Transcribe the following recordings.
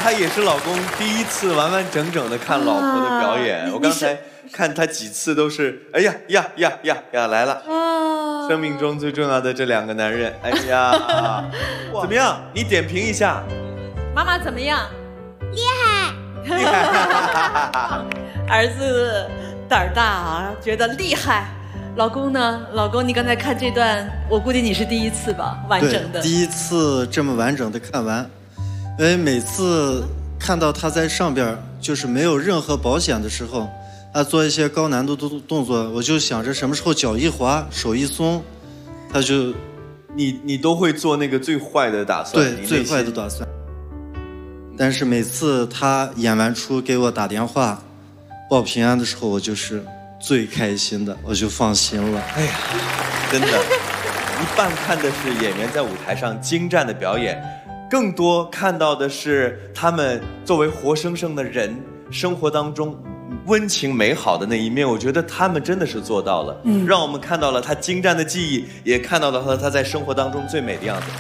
他也是老公第一次完完整整的看老婆的表演。我刚才看他几次都是，哎呀来了。生命中最重要的这2个男人，哎呀，怎么样？你点评一下。 妈妈怎么样？ 厉害。 厉害。 儿子胆儿大啊，觉得厉害。老公呢？老公，你刚才看这段，我估计你是第一次吧，完整的。 对，第一次这么完整的看完，因为每次看到他在上边就是没有任何保险的时候，他做一些高难度的动作，我就想着什么时候脚一滑，手一松，他就， 你都会做那个最坏的打算。 对，最坏的打算。但是每次他演完出给我打电话报平安的时候，我就是最开心的，我就放心了。 哎呀，真的，一半看的是演员在舞台上精湛的表演，更多看到的是他们作为活生生的人，生活当中温情美好的那一面。我觉得他们真的是做到了，让我们看到了他精湛的技艺，也看到了他在生活当中最美的样子。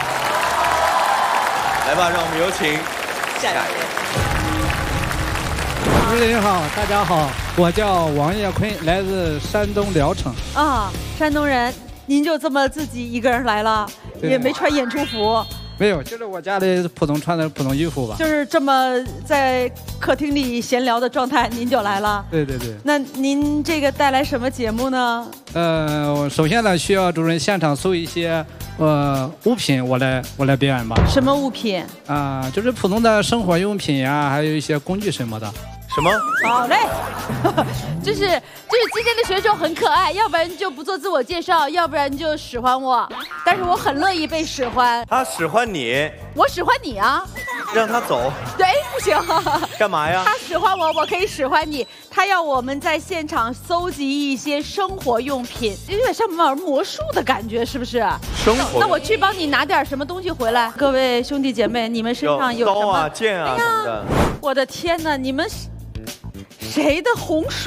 来吧，让我们有请下一位。 主持人好，大家好，我叫王业坤，来自山东聊城。 啊，山东人，您就这么自己一个人来了，也没穿演出服？ 没有，就是我家里普通穿的普通衣服吧。 就是这么在客厅里闲聊的状态，您就来了。 对对对。 那您这个带来什么节目呢？ 首先呢，需要主任现场搜一些物品，我来表演吧。 什么物品？ 就是普通的生活用品呀，还有一些工具什么的。 什么？ 好嘞，就是今天的选手很可爱，要不然就不做自我介绍，要不然就使唤我，但是我很乐意被使唤。 他使唤你， 我使唤你啊， 让他走。 对，不行。 干嘛呀？ 他使唤我，我可以使唤你。他要我们在现场搜集一些生活用品，有点像玩魔术的感觉，是不是？ 生活。 那我去帮你拿点什么东西回来。各位兄弟姐妹，你们身上有什么刀啊、剑啊什么的？ 我的天哪，你们谁的红薯？